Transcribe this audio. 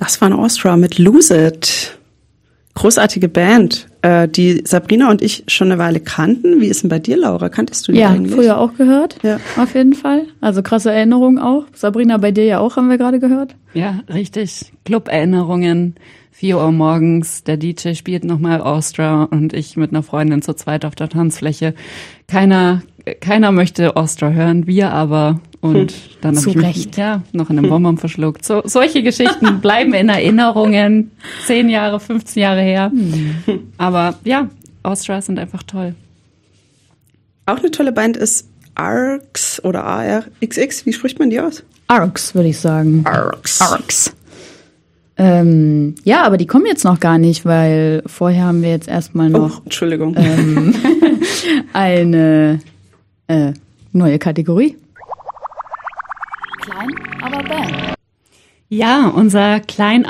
Das war ein Austria mit Lose It. Großartige Band, die Sabrina und ich schon eine Weile kannten. Wie ist denn bei dir, Laura? Kanntest du die eigentlich? Ja, früher auch gehört. Ja. Auf jeden Fall. Also krasse Erinnerungen auch. Sabrina, bei dir ja auch, haben wir gerade gehört. Ja, richtig. Club-Erinnerungen. 4 Uhr morgens, der DJ spielt nochmal Austria und ich mit einer Freundin zu zweit auf der Tanzfläche. Keiner möchte Austria hören, wir aber. Und dann habe ich mich noch in einem Bonbon verschluckt. Solche Geschichten bleiben in Erinnerungen. 10 Jahre, 15 Jahre her. Aber ja, Austria sind einfach toll. Auch eine tolle Band ist Arx oder ARXX. Wie spricht man die aus? Arx, würde ich sagen. Arx. Ja, aber die kommen jetzt noch gar nicht, weil vorher haben wir jetzt erstmal noch Entschuldigung. Eine neue Kategorie. Klein, aber Band. Ja, unser Klein,